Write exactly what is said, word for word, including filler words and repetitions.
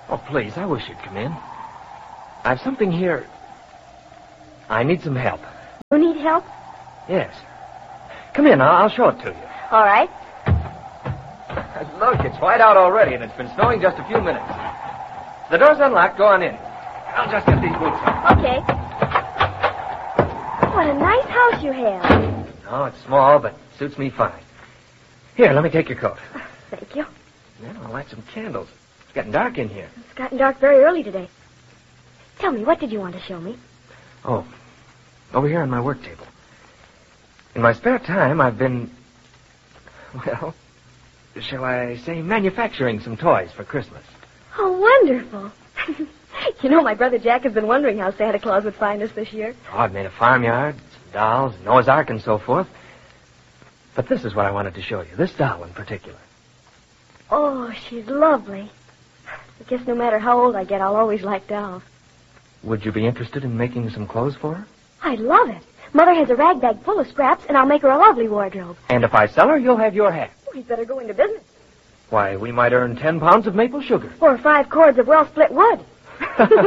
Oh, please, I wish you'd come in. I have something here. I need some help. You need help? Yes. Come in, I'll, I'll show it to you. All right. Look, it's white out already, and it's been snowing just a few minutes. The door's unlocked. Go on in. I'll just get these boots on. Okay. What a nice house you have. Oh, it's small, but suits me fine. Here, let me take your coat. Thank you. Now, I'll light some candles. It's getting dark in here. It's gotten dark very early today. Tell me, what did you want to show me? Oh, over here on my work table. In my spare time, I've been, well, shall I say manufacturing some toys for Christmas. Oh, wonderful. You know, my brother Jack has been wondering how Santa Claus would find us this year. Oh, I've made a farmyard, some dolls, Noah's Ark, and so forth. But this is what I wanted to show you, this doll in particular. Oh, she's lovely. I guess no matter how old I get, I'll always like dolls. Would you be interested in making some clothes for her? I'd love it. Mother has a rag bag full of scraps, and I'll make her a lovely wardrobe. And if I sell her, you'll have your half. We'd better go into business. Why, we might earn ten pounds of maple sugar. Or five cords of well-split wood.